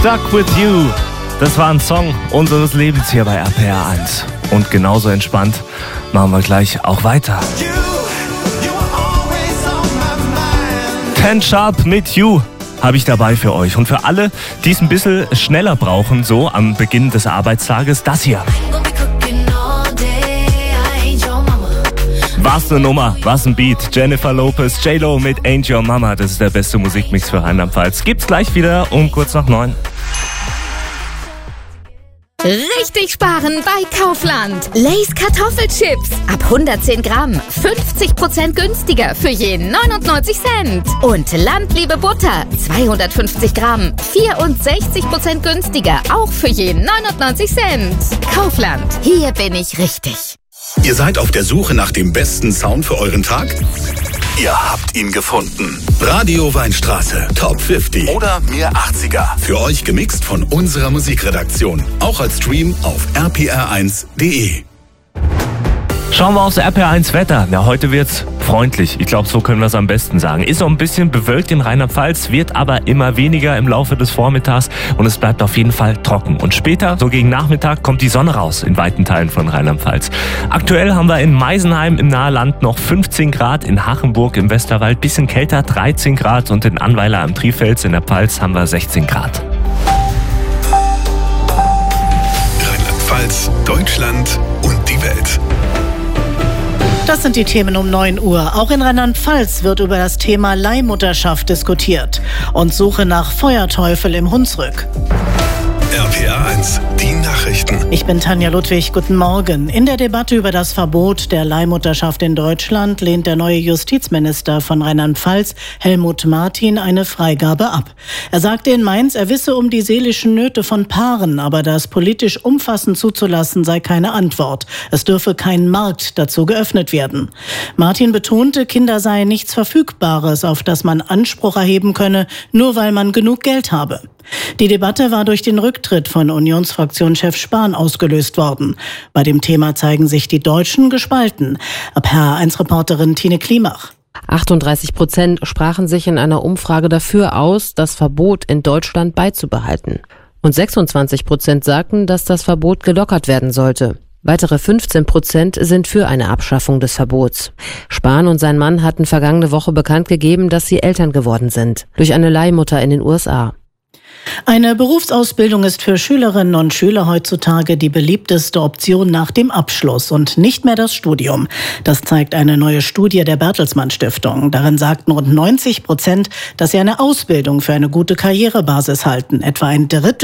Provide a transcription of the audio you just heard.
Stuck With You. Das war ein Song unseres Lebens hier bei RPR 1. Und genauso entspannt machen wir gleich auch weiter. 10 Sharp mit You habe ich dabei für euch. Und für alle, die es ein bisschen schneller brauchen, so am Beginn des Arbeitstages, das hier. Was eine Nummer, was ein Beat. Jennifer Lopez, J-Lo mit Ain't Your Mama. Das ist der beste Musikmix für Rheinland-Pfalz. Gibt's gleich wieder um kurz nach 9. Richtig sparen bei Kaufland. Lay's Kartoffelchips. Ab 110 Gramm. 50% günstiger für je 99 Cent. Und Landliebe Butter. 250 Gramm. 64% günstiger. Auch für je 99 Cent. Kaufland. Hier bin ich richtig. Ihr seid auf der Suche nach dem besten Sound für euren Tag? Ihr habt ihn gefunden. Radio Weinstraße, Top 50 oder Mir 80er. Für euch gemixt von unserer Musikredaktion. Auch als Stream auf rpr1.de. Schauen wir aufs RPR1 Wetter. Ja, heute wird's freundlich. Ich glaube, so können wir es am besten sagen. Ist noch ein bisschen bewölkt in Rheinland-Pfalz, wird aber immer weniger im Laufe des Vormittags und es bleibt auf jeden Fall trocken. Und später, so gegen Nachmittag, kommt die Sonne raus in weiten Teilen von Rheinland-Pfalz. Aktuell haben wir in Meisenheim im Naheland noch 15 Grad, in Hachenburg im Westerwald bisschen kälter 13 Grad und in Annweiler am Trifels in der Pfalz haben wir 16 Grad. Rheinland-Pfalz, Deutschland und die Welt. Das sind die Themen um 9 Uhr. Auch in Rheinland-Pfalz wird über das Thema Leihmutterschaft diskutiert und Suche nach Feuerteufel im Hunsrück. RPR 1, die Nachrichten. Ich bin Tanja Ludwig, guten Morgen. In der Debatte über das Verbot der Leihmutterschaft in Deutschland lehnt der neue Justizminister von Rheinland-Pfalz, Helmut Martin, eine Freigabe ab. Er sagte in Mainz, er wisse um die seelischen Nöte von Paaren, aber das politisch umfassend zuzulassen sei keine Antwort. Es dürfe kein Markt dazu geöffnet werden. Martin betonte, Kinder seien nichts Verfügbares, auf das man Anspruch erheben könne, nur weil man genug Geld habe. Die Debatte war durch den Rücktritt von Unionsfraktionschef Spahn ausgelöst worden. Bei dem Thema zeigen sich die Deutschen gespalten. RPR1-Reporterin Tine Klimach. 38% sprachen sich in einer Umfrage dafür aus, das Verbot in Deutschland beizubehalten. Und 26% sagten, dass das Verbot gelockert werden sollte. Weitere 15% sind für eine Abschaffung des Verbots. Spahn und sein Mann hatten vergangene Woche bekannt gegeben, dass sie Eltern geworden sind. Durch eine Leihmutter in den USA. Eine Berufsausbildung ist für Schülerinnen und Schüler heutzutage die beliebteste Option nach dem Abschluss und nicht mehr das Studium. Das zeigt eine neue Studie der Bertelsmann Stiftung. Darin sagten rund 90%, dass sie eine Ausbildung für eine gute Karrierebasis halten. Etwa ein Drittel